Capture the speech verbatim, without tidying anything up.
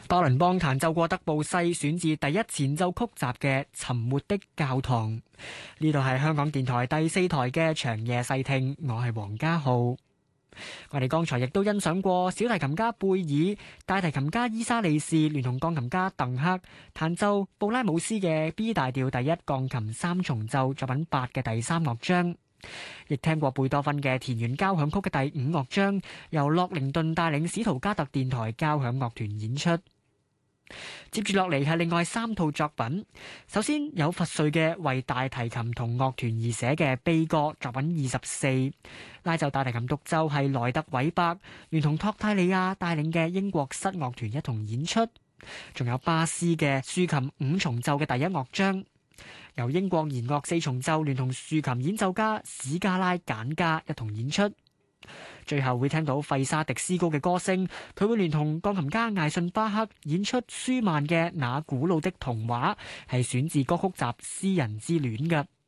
巴倫邦彈奏過德布西選自第一前奏曲集嘅《沉沒的教堂》。呢度係香港電台第四台嘅長夜細聽，我係黃家浩。我哋剛才亦都欣賞過小提琴家貝爾、大提琴家伊莎莉士聯同鋼琴家鄧克彈奏布拉姆斯嘅 B 大調第一鋼琴三重奏作品八嘅第三樂章，亦聽過貝多芬嘅田園交響曲嘅第五樂章，由洛靈頓帶領史圖加特電台交響樂團演出。接住落嚟係另外三套作品，首先有佛瑞嘅為大提琴同樂團而寫嘅悲歌作品二十四，拉奏大提琴獨奏係萊特韋伯聯同托泰利亞帶領嘅英國室樂團一同演出，仲有巴斯嘅豎琴五重奏嘅第一樂章，由英國弦樂四重奏聯同豎琴演奏家史加拉簡加一同演出。最後會聽到費沙迪斯高嘅歌聲，佢會聯同鋼琴家艾信巴克演出舒曼嘅那古老的童話，係選自歌曲集《詩人之戀》嘅。